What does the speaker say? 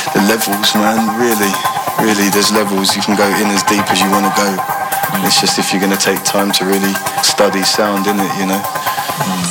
the levels, man. Really, there's levels. You can go in as deep as you want to go. It's just if you're going to take time to really study sound, innit, you know.